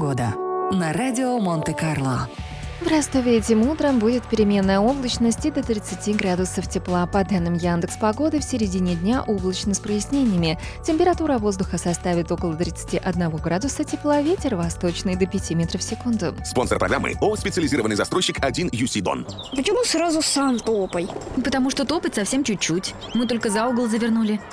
погода» на радио Монте-Карло. В Ростове этим утром будет переменная облачность и до 30 градусов тепла. По данным Яндекс.Погоды, в середине дня облачно с прояснениями. Температура воздуха составит около 31 градуса тепла, ветер восточный до 5 метров в секунду. Спонсор программы ООО «Специализированный застройщик 1 UC Дон». Почему сразу сам топай? Потому что топать совсем чуть-чуть. Мы только за угол завернули.